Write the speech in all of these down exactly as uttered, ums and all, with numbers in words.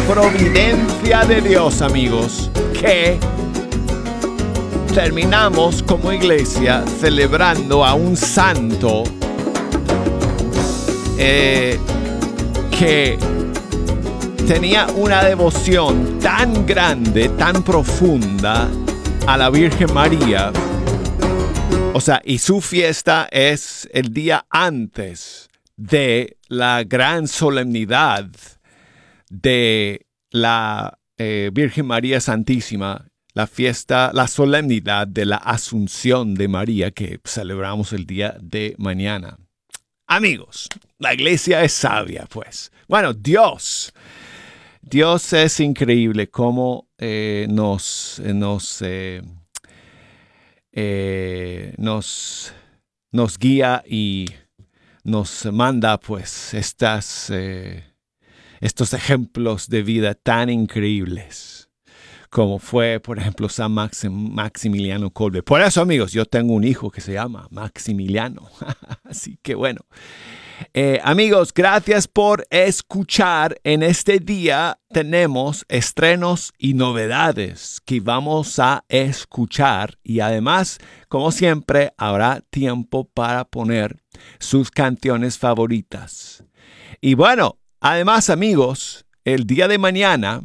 providencia de Dios, amigos, que terminamos como iglesia celebrando a un santo eh, que tenía una devoción tan grande, tan profunda a la Virgen María. O sea, y su fiesta es el día antes de la gran solemnidad de la eh, Virgen María Santísima, la fiesta, la solemnidad de la Asunción de María que celebramos el día de mañana. Amigos, la iglesia es sabia, pues. Bueno, Dios, Dios es increíble cómo eh, nos, nos eh, Eh, nos, nos guía y nos manda pues estas, eh, estos ejemplos de vida tan increíbles como fue, por ejemplo, San Maxim, Maximiliano Kolbe. Por eso, amigos, yo tengo un hijo que se llama Maximiliano. Así que bueno. Eh, amigos, gracias por escuchar. En este día tenemos estrenos y novedades que vamos a escuchar. Y además, como siempre, habrá tiempo para poner sus canciones favoritas. Y bueno, además, amigos, el día de mañana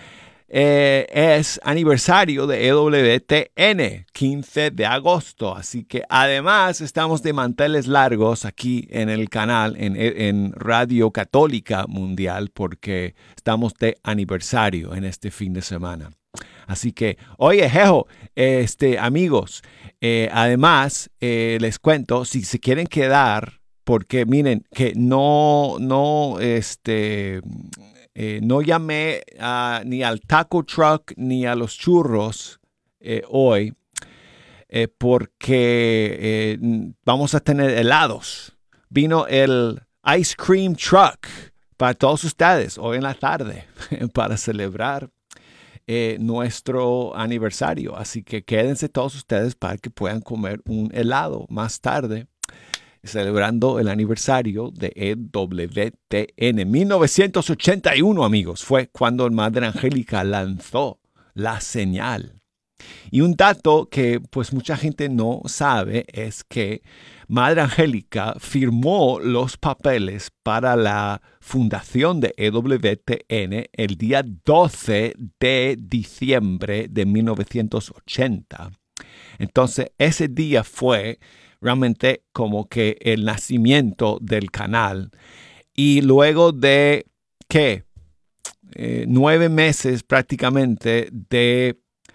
Eh, es aniversario de E W T N, quince de agosto. Así que además estamos de manteles largos aquí en el canal, en, en Radio Católica Mundial, porque estamos de aniversario en este fin de semana. Así que, oye, jejo, este, amigos, eh, además eh, les cuento, si se quieren quedar, porque miren, que no, no, este... Eh, no llamé uh, ni al taco truck ni a los churros eh, hoy eh, porque eh, vamos a tener helados. Vino el ice cream truck para todos ustedes hoy en la tarde para celebrar eh, nuestro aniversario. Así que quédense todos ustedes para que puedan comer un helado más tarde, celebrando el aniversario de E W T N. mil novecientos ochenta y uno, amigos, fue cuando Madre Angélica lanzó la señal. Y un dato que pues mucha gente no sabe es que Madre Angélica firmó los papeles para la fundación de E W T N el día doce de diciembre de mil novecientos ochenta. Entonces, ese día fue realmente como que el nacimiento del canal. Y luego de, ¿qué? Eh, nueve meses prácticamente de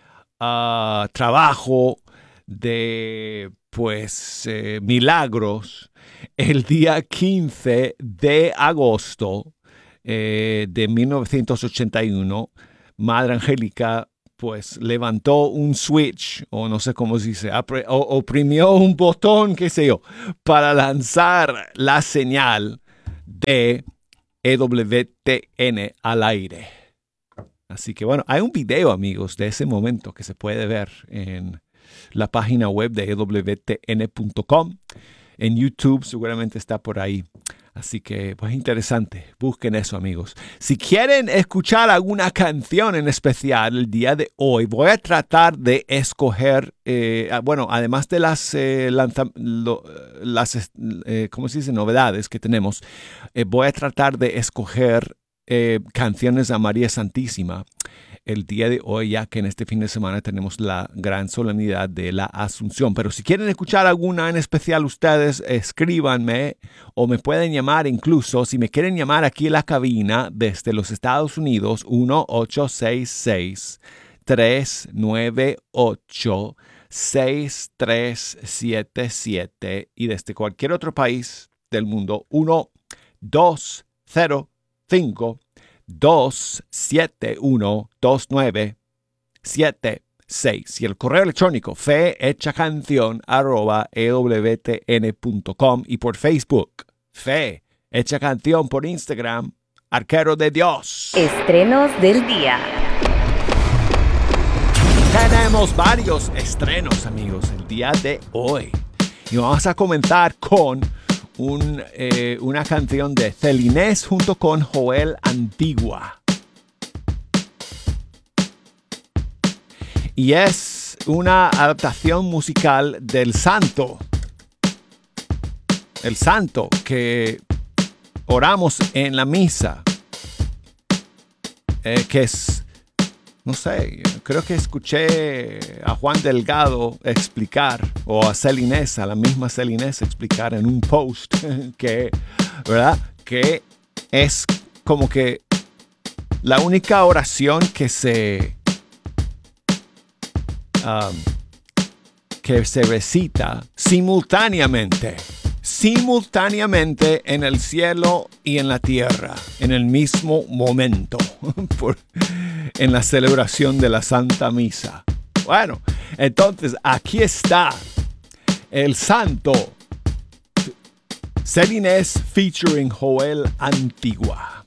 uh, trabajo, de pues eh, milagros, el día quince de agosto eh, de mil novecientos ochenta y uno, Madre Angélica pues levantó un switch, o no sé cómo se dice, o oprimió un botón, qué sé yo, para lanzar la señal de E W T N al aire. Así que bueno, hay un video, amigos, de ese momento que se puede ver en la página web de E W T N punto com. En YouTube seguramente está por ahí. Así que, pues interesante. Busquen eso, amigos. Si quieren escuchar alguna canción en especial el día de hoy, voy a tratar de escoger, eh, bueno, además de las, eh, lanza, lo, las eh, ¿cómo se dice? Novedades que tenemos, eh, voy a tratar de escoger eh, canciones a María Santísima el día de hoy, ya que en este fin de semana tenemos la gran solemnidad de la Asunción. Pero si quieren escuchar alguna en especial, ustedes escríbanme o me pueden llamar incluso, si me quieren llamar aquí en la cabina desde los Estados Unidos, uno ocho seis seis, tres nueve ocho, seis tres siete siete y desde cualquier otro país del mundo, uno dos cero cinco, dos siete uno, dos nueve siete seis y el correo electrónico fe hecha canción arroba e w t n punto com y por Facebook Fe Hecha Canción, por Instagram Arquero de Dios. Estrenos del día. Tenemos varios estrenos, amigos, el día de hoy y vamos a comenzar con Un, eh, una canción de Celinés junto con Joel Antigua. y es una adaptación musical del Santo. El Santo que oramos en la misa, eh, que es, no sé, creo que escuché a Juan Delgado explicar, o a Celinés, a la misma Celinés explicar en un post, que, ¿verdad? Que es como que la única oración que se, um, que se recita simultáneamente. simultáneamente en el cielo y en la tierra, en el mismo momento, por, en la celebración de la Santa Misa. Bueno, entonces aquí está el Santo, Celinés featuring Joel Antigua.